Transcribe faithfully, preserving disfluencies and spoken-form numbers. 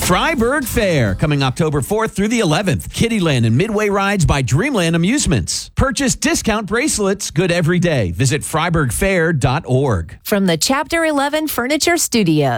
Freiburg Fair, coming October fourth through the eleventh. Kittyland and Midway rides by Dreamland Amusements. Purchase discount bracelets, good every day. Visit Freiburg Fair dot org. From the Chapter eleven Furniture Studio.